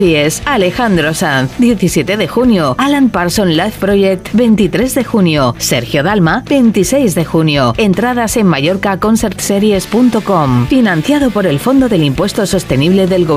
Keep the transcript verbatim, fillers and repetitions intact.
Alejandro Sanz, diecisiete de junio. Alan Parsons Live Project, veintitrés de junio. Sergio Dalma, veintiséis de junio. Entradas en mallorca concert series punto com. Financiado por el Fondo del Impuesto Sostenible del Gobierno.